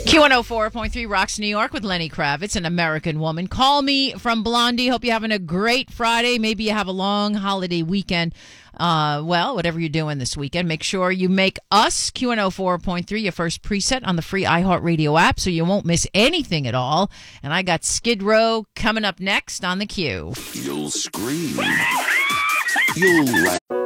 Q104.3 Rocks New York with Lenny Kravitz, an American woman. Call me from Blondie. Hope you're having a great Friday. Maybe you have a long holiday weekend. Whatever you're doing this weekend, make sure you make us, Q104.3, your first preset on the free iHeartRadio app so you won't miss anything at all. And I got Skid Row coming up next on the Q. You'll scream. You'll laugh.